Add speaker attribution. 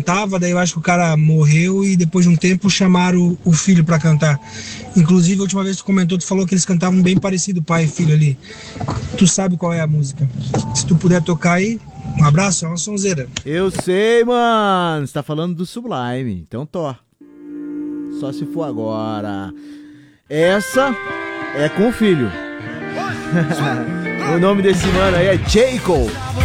Speaker 1: cantava, daí eu acho que o cara morreu e depois de um tempo chamaram o filho pra cantar. Inclusive, a última vez que tu comentou, tu falou que eles cantavam bem parecido, pai e filho ali. Tu sabe qual é a música? Se tu puder tocar aí, um abraço, é uma sonzeira.
Speaker 2: Eu sei, mano. Você tá falando do Sublime. Então tô. Só se for agora. Essa é com o filho. O nome desse mano aí é Jacob.